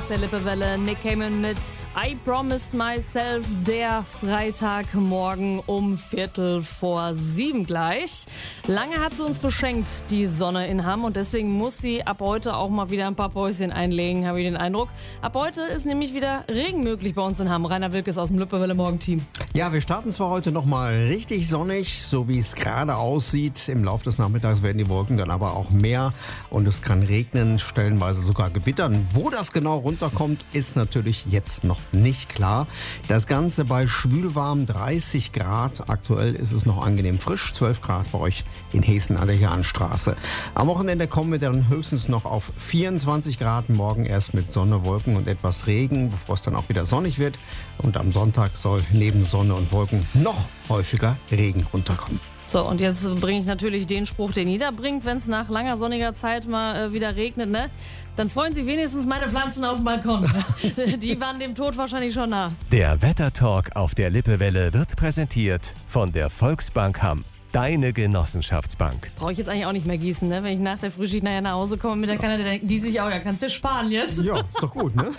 auf der Lippewelle. Nick Cayman mit I Promised Myself, der Freitagmorgen um 6:45 gleich. Lange hat sie uns beschenkt, die Sonne in Hamm, und deswegen muss sie ab heute auch mal wieder ein paar Päuschen einlegen, habe ich den Eindruck. Ab heute ist nämlich wieder Regen möglich bei uns in Hamm. Rainer Wilkes aus dem Lippewelle Morgenteam. Ja, wir starten zwar heute nochmal richtig sonnig, so wie es gerade aussieht. Im Laufe des Nachmittags werden die Wolken dann aber auch mehr und es kann regnen, stellenweise sogar gewittern. Wo das genau runterkommt, ist natürlich jetzt noch nicht klar. Das Ganze bei schwülwarm 30 Grad. Aktuell ist es noch angenehm frisch, 12 Grad bei euch in Hessen an der Jahnstraße. Am Wochenende kommen wir dann höchstens noch auf 24 Grad. Morgen erst mit Sonne, Wolken und etwas Regen, bevor es dann auch wieder sonnig wird. Und am Sonntag soll neben Sonne und Wolken noch häufiger Regen runterkommen. So, und jetzt bringe ich natürlich den Spruch, den jeder bringt, wenn es nach langer sonniger Zeit mal wieder regnet, ne? Dann freuen sich wenigstens meine Pflanzen auf dem Balkon. Die waren dem Tod wahrscheinlich schon nah. Der Wettertalk auf der Lippewelle wird präsentiert von der Volksbank Hamm. Deine Genossenschaftsbank. Brauche ich jetzt eigentlich auch nicht mehr gießen, ne? Wenn ich nach der Frühschicht nachher nach Hause komme mit der Kanne, dann denken die sich auch, ja, kannst du sparen jetzt. Ja, ist doch gut, ne?